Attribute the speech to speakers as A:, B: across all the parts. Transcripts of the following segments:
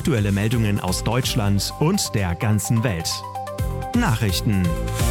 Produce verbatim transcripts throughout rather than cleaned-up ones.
A: aktuelle Meldungen aus Deutschland und der ganzen Welt. Nachrichten.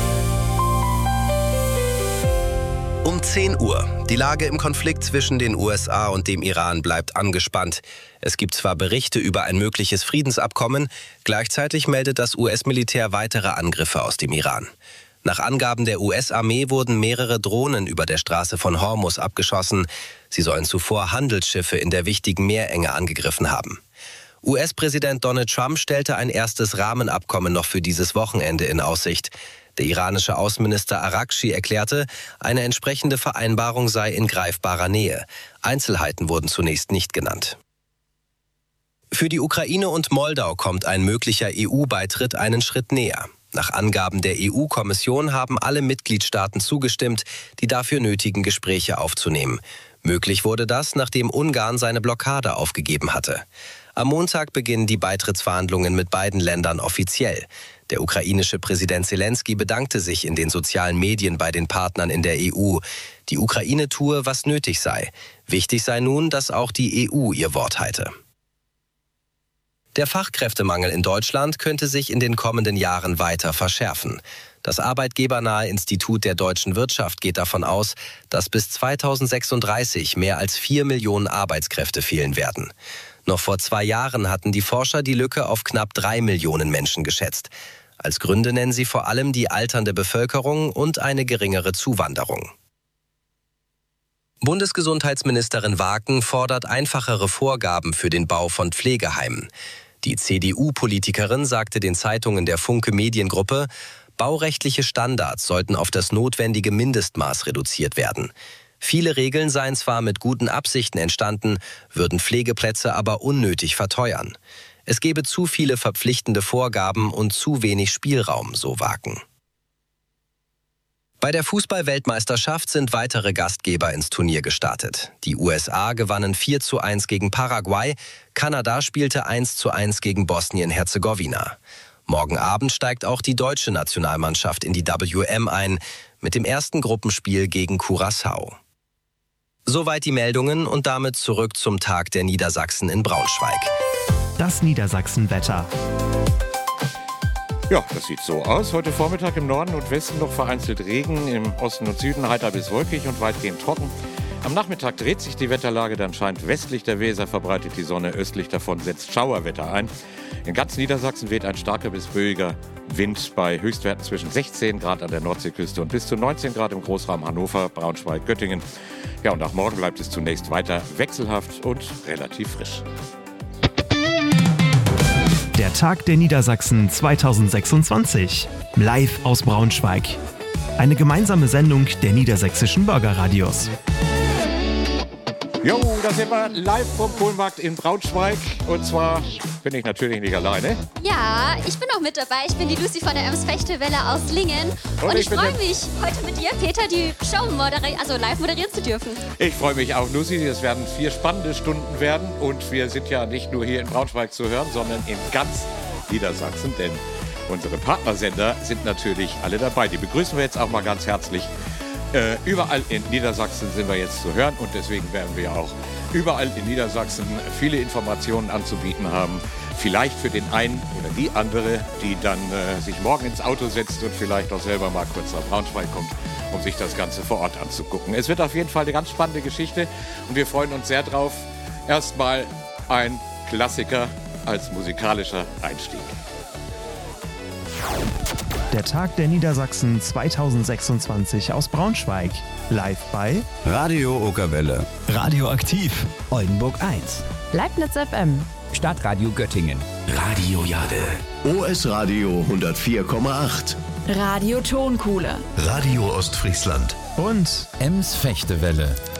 B: Um zehn Uhr. Die Lage im Konflikt zwischen den U S A und dem Iran bleibt angespannt. Es gibt zwar Berichte über ein mögliches Friedensabkommen, gleichzeitig meldet das U S-Militär weitere Angriffe aus dem Iran. Nach Angaben der U S-Armee wurden mehrere Drohnen über der Straße von Hormuz abgeschossen. Sie sollen zuvor Handelsschiffe in der wichtigen Meerenge angegriffen haben. U S-Präsident Donald Trump stellte ein erstes Rahmenabkommen noch für dieses Wochenende in Aussicht. Der iranische Außenminister Araghchi erklärte, eine entsprechende Vereinbarung sei in greifbarer Nähe. Einzelheiten wurden zunächst nicht genannt. Für die Ukraine und Moldau kommt ein möglicher E U-Beitritt einen Schritt näher. Nach Angaben der E U-Kommission haben alle Mitgliedstaaten zugestimmt, die dafür nötigen Gespräche aufzunehmen. Möglich wurde das, nachdem Ungarn seine Blockade aufgegeben hatte. Am Montag beginnen die Beitrittsverhandlungen mit beiden Ländern offiziell. Der ukrainische Präsident Zelensky bedankte sich in den sozialen Medien bei den Partnern in der E U. Die Ukraine tue, was nötig sei. Wichtig sei nun, dass auch die E U ihr Wort halte. Der Fachkräftemangel in Deutschland könnte sich in den kommenden Jahren weiter verschärfen. Das arbeitgebernahe Institut der deutschen Wirtschaft geht davon aus, dass bis zweitausendsechsunddreißig mehr als vier Millionen Arbeitskräfte fehlen werden. Noch vor zwei Jahren hatten die Forscher die Lücke auf knapp drei Millionen Menschen geschätzt. Als Gründe nennen sie vor allem die alternde Bevölkerung und eine geringere Zuwanderung. Bundesgesundheitsministerin Waken fordert einfachere Vorgaben für den Bau von Pflegeheimen. Die C D U-Politikerin sagte den Zeitungen der Funke Mediengruppe, baurechtliche Standards sollten auf das notwendige Mindestmaß reduziert werden. Viele Regeln seien zwar mit guten Absichten entstanden, würden Pflegeplätze aber unnötig verteuern. Es gebe zu viele verpflichtende Vorgaben und zu wenig Spielraum, so Waken. Bei der Fußball-Weltmeisterschaft sind weitere Gastgeber ins Turnier gestartet. Die U S A gewannen vier zu eins gegen Paraguay, Kanada spielte eins zu eins gegen Bosnien-Herzegowina. Morgen Abend steigt auch die deutsche Nationalmannschaft in die W M ein, mit dem ersten Gruppenspiel gegen Curaçao. Soweit die Meldungen und damit zurück zum Tag der Niedersachsen in Braunschweig.
A: Das Niedersachsen-Wetter.
C: Ja, das sieht so aus. Heute Vormittag im Norden und Westen noch vereinzelt Regen, im Osten und Süden heiter bis wolkig und weitgehend trocken. Am Nachmittag dreht sich die Wetterlage, dann scheint westlich der Weser, verbreitet die Sonne, östlich davon setzt Schauerwetter ein. In ganz Niedersachsen weht ein starker bis böiger Wind bei Höchstwerten zwischen sechzehn Grad an der Nordseeküste und bis zu neunzehn Grad im Großraum Hannover, Braunschweig, Göttingen. Ja, und auch morgen bleibt es zunächst weiter wechselhaft und relativ frisch.
A: Der Tag der Niedersachsen zweitausendsechsundzwanzig. Live aus Braunschweig. Eine gemeinsame Sendung der Niedersächsischen Bürgerradios.
C: Jo, da sind wir live vom Kohlmarkt in Braunschweig. Und zwar bin ich natürlich nicht alleine.
D: Ja, ich bin auch mit dabei. Ich bin die Lucy von der Ems-Fechte-Welle aus Lingen. Und, Und ich, ich freue mich, heute mit dir, Peter, die Show moderieren, also live moderieren zu dürfen.
C: Ich freue mich auch, Lucy. Es werden vier spannende Stunden werden. Und wir sind ja nicht nur hier in Braunschweig zu hören, sondern in ganz Niedersachsen. Denn unsere Partnersender sind natürlich alle dabei. Die begrüßen wir jetzt auch mal ganz herzlich. Äh, überall in Niedersachsen sind wir jetzt zu hören und deswegen werden wir auch überall in Niedersachsen viele Informationen anzubieten haben. Vielleicht für den einen oder die andere, die dann äh, sich morgen ins Auto setzt und vielleicht auch selber mal kurz nach Braunschweig kommt, um sich das Ganze vor Ort anzugucken. Es wird auf jeden Fall eine ganz spannende Geschichte und wir freuen uns sehr drauf. Erstmal ein Klassiker als musikalischer Einstieg.
A: Der Tag der Niedersachsen zweitausendsechsundzwanzig aus Braunschweig. Live bei
E: Radio Okerwelle,
A: Radioaktiv,
E: Oldenburg eins,
F: Leibniz F M,
E: Stadtradio Göttingen,
G: Radio Jade, O S Radio hundertvier Komma acht,
F: Radio Tonkuhle,
G: Radio Ostfriesland
A: und
E: Ems-Fechte-Welle.